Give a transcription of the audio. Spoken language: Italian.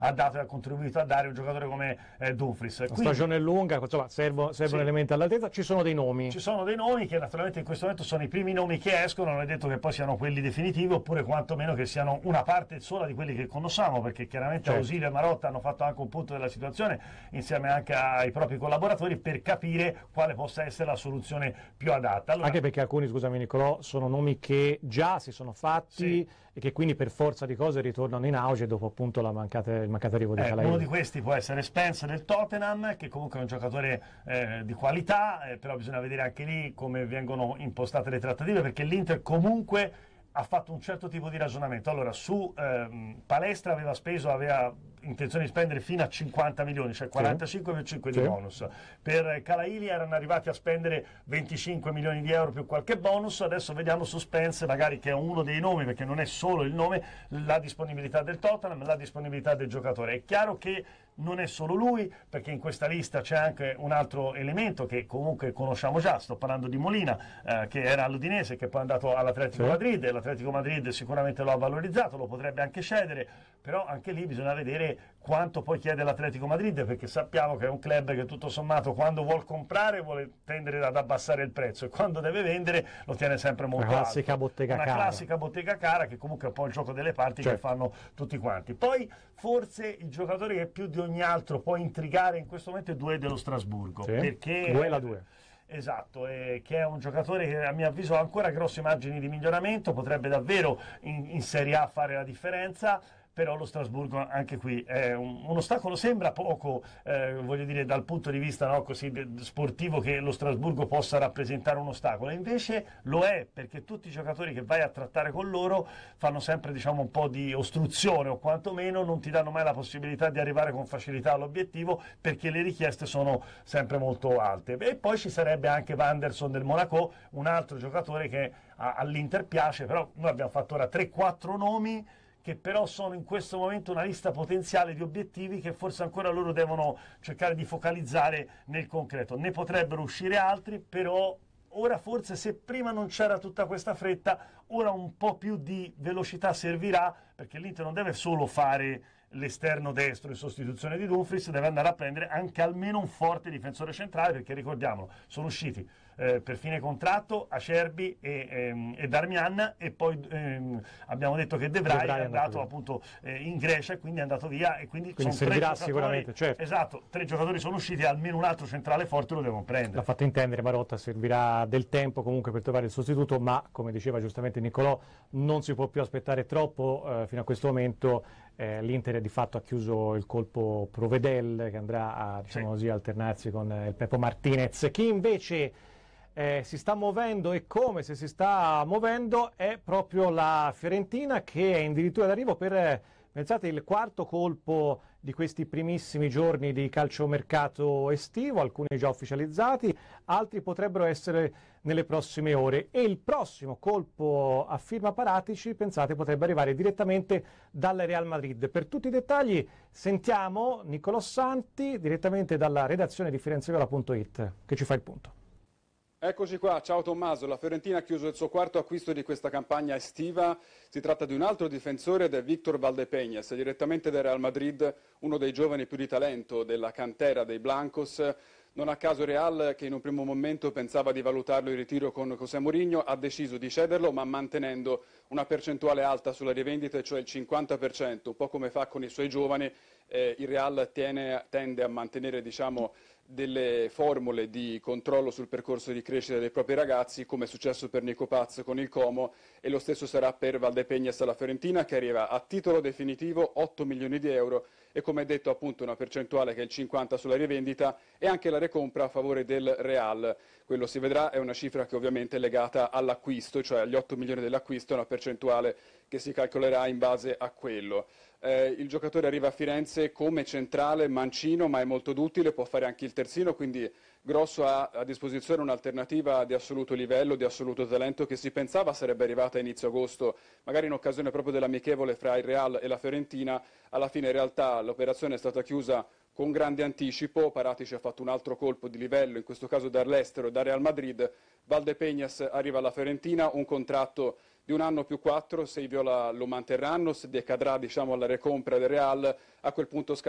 ha dato e ha contribuito a dare un giocatore come Dumfries. La stagione è lunga, insomma, servono elementi all'altezza. Ci sono dei nomi? Ci sono dei nomi che naturalmente in questo momento sono i primi nomi che escono, non è detto che poi siano quelli definitivi, oppure quantomeno che siano una parte sola di quelli che conosciamo, perché chiaramente Ausilio e Marotta hanno fatto anche un punto della situazione insieme anche ai propri collaboratori per capire quale possa essere la soluzione più adatta. Allora, anche perché alcuni, scusami Nicolò, sono nomi che già si sono fatti e che quindi per forza di cose ritornano in auge dopo appunto il mancato arrivo di Calaini. Uno di questi può essere Spence del Tottenham, che comunque è un giocatore di qualità, però bisogna vedere anche lì come vengono impostate le trattative, perché l'Inter comunque ha fatto un certo tipo di ragionamento. Allora, su Palestra aveva intenzione di spendere fino a 50 milioni, cioè 45 più 5 di bonus. Per Calaili erano arrivati a spendere 25 milioni di euro più qualche bonus. Adesso vediamo su Spence, magari, che è uno dei nomi, perché non è solo il nome, la disponibilità del Tottenham, la disponibilità del giocatore. È chiaro che non è solo lui, perché in questa lista c'è anche un altro elemento che comunque conosciamo già. Sto parlando di Molina, che era all'Udinese, che poi è andato all'Atletico Madrid, e l'Atletico Madrid sicuramente lo ha valorizzato, lo potrebbe anche cedere, però anche lì bisogna vedere quanto poi chiede l'Atletico Madrid, perché sappiamo che è un club che tutto sommato quando vuol comprare vuole tendere ad abbassare il prezzo, e quando deve vendere lo tiene sempre molto alto. Una classica bottega cara, che comunque è un po' il gioco delle parti che fanno tutti quanti. Poi forse il giocatore che più di ogni altro può intrigare in questo momento è Doué dello Strasburgo, perché Doué la 2. Esatto, che è un giocatore che a mio avviso ha ancora grosse margini di miglioramento, potrebbe davvero in Serie A fare la differenza, però lo Strasburgo anche qui è un ostacolo. Sembra poco, voglio dire, dal punto di vista così sportivo, che lo Strasburgo possa rappresentare un ostacolo, e invece lo è, perché tutti i giocatori che vai a trattare con loro fanno sempre, diciamo, un po' di ostruzione, o quantomeno non ti danno mai la possibilità di arrivare con facilità all'obiettivo, perché le richieste sono sempre molto alte. E poi ci sarebbe anche Wanderson del Monaco, un altro giocatore che all'Inter piace, però noi abbiamo fatto ora 3-4 nomi che però sono in questo momento una lista potenziale di obiettivi che forse ancora loro devono cercare di focalizzare nel concreto. Ne potrebbero uscire altri, però ora forse, se prima non c'era tutta questa fretta, ora un po' più di velocità servirà, perché l'Inter non deve solo fare l'esterno destro in sostituzione di Dumfries, deve andare a prendere anche almeno un forte difensore centrale, perché ricordiamolo, sono usciti per fine contratto Acerbi e Darmian, e poi abbiamo detto che De Vrij è andato appunto in Grecia, e quindi è andato via, e quindi sono servirà sicuramente, certo. Esatto, 3 giocatori sono usciti, almeno un altro centrale forte lo devono prendere. L'ha fatto intendere Marotta, servirà del tempo comunque per trovare il sostituto, ma come diceva giustamente Nicolò, non si può più aspettare troppo. Fino a questo momento l'Inter di fatto ha chiuso il colpo Provedel, che andrà a, diciamo così, alternarsi con il Pepo Martinez. Chi invece si sta muovendo, e come se si sta muovendo, è proprio la Fiorentina, che è addirittura d'arrivo per, pensate, il quarto colpo di questi primissimi giorni di calciomercato estivo, alcuni già ufficializzati, altri potrebbero essere nelle prossime ore, e il prossimo colpo a firma Paratici, pensate, potrebbe arrivare direttamente dal Real Madrid. Per tutti i dettagli sentiamo Nicolò Santi direttamente dalla redazione di FirenzeViola.it, che ci fa il punto. Eccoci qua, ciao Tommaso. La Fiorentina ha chiuso il suo quarto acquisto di questa campagna estiva. Si tratta di un altro difensore, ed è Víctor Valdepeñas, direttamente dal Real Madrid, uno dei giovani più di talento della cantera dei Blancos. Non a caso Real, che in un primo momento pensava di valutarlo in ritiro con José Mourinho, ha deciso di cederlo, ma mantenendo una percentuale alta sulla rivendita, cioè il 50%, un po' come fa con i suoi giovani. Il Real tende a mantenere, diciamo, delle formule di controllo sul percorso di crescita dei propri ragazzi, come è successo per Nico Paz con il Como, e lo stesso sarà per Valdepeñas alla Fiorentina, che arriva a titolo definitivo 8 milioni di euro, e come detto appunto una percentuale che è il 50% sulla rivendita, e anche la recompra a favore del Real. Quello si vedrà, è una cifra che ovviamente è legata all'acquisto, cioè agli 8 milioni dell'acquisto, è una percentuale che si calcolerà in base a quello. Il giocatore arriva a Firenze come centrale mancino, ma è molto duttile, può fare anche il terzino, quindi Grosso ha a disposizione un'alternativa di assoluto livello, di assoluto talento, che si pensava sarebbe arrivata a inizio agosto, magari in occasione proprio dell'amichevole fra il Real e la Fiorentina. Alla fine in realtà l'operazione è stata chiusa con grande anticipo. Paratici ha fatto un altro colpo di livello, in questo caso dall'estero, da Real Madrid. Valdepeñas arriva alla Fiorentina, un contratto di di 1 anno più 4, se lo manterranno, se decadrà, diciamo, la recompra del Real, a quel punto